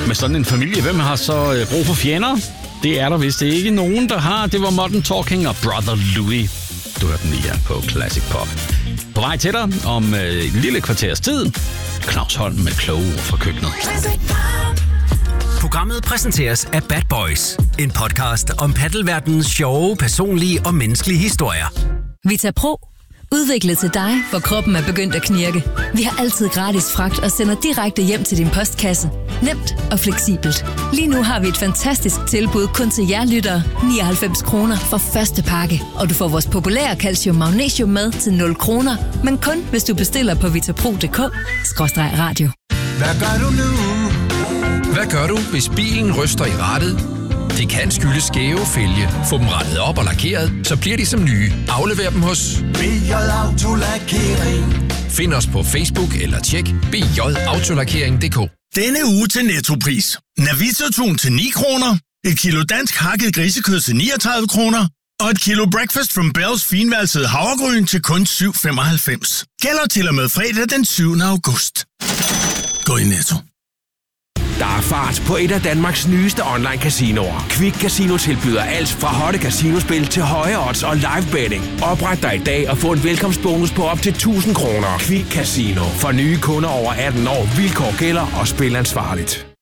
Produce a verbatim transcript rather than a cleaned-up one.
med sådan en familie. Hvem har så øh, brug for fjender? Det er der vist ikke nogen, der har. Det var Modern Talking og Brother Louie. Du hørte den lige her på Classic Pop. På vej til dig om øh, en lille kvarters tid. Claus Holm med kloge ord fra køkkenet. Programmet præsenteres af Bad Boys. En podcast om paddelverdenens sjove, personlige og menneskelige historier. Vita Pro. Udviklet til dig, hvor kroppen er begyndt at knirke. Vi har altid gratis fragt og sender direkte hjem til din postkasse. Nemt og fleksibelt. Lige nu har vi et fantastisk tilbud kun til jer lyttere. nioghalvfems kroner for første pakke. Og du får vores populære calcium magnesium med til nul kroner. Men kun hvis du bestiller på vitapro punktum d k skråstreg radio. Hvad gør du nu? Hvad gør du, hvis bilen ryster i rattet? Det kan skyldes skæve fælge. Få dem rettet op og lakeret, så bliver de som nye. Aflever dem hos B J Auto Lakering. Find os på Facebook eller tjek b j autolakering punktum d k. Denne uge til Nettopris. Navita-tun til ni kroner. Et kilo dansk hakket grisekød til niogtredive kroner. Og et kilo Breakfast from Bells finvalsede havregryn til kun syv femoghalvfems. Gælder til og med fredag den syvende august. Gå i Netto. Der er fart på et af Danmarks nyeste online casinoer. Quick Casino tilbyder alt fra hotte casinospil til høje odds og live betting. Opret dig i dag og få en velkomstbonus på op til tusind kroner. Quick Casino. For nye kunder over atten år. Vilkår gælder og spil ansvarligt.